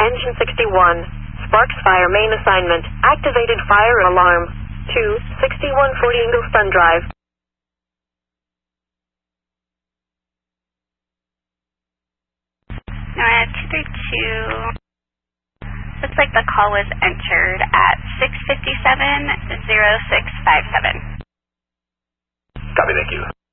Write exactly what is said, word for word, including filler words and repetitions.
Engine sixty-one. Sparks fire main assignment. Activated fire alarm. two sixty-one forty Ingleston Drive. NOAA two three two. Looks like the call was entered at six fifty-seven, zero six five seven. Copy, thank you.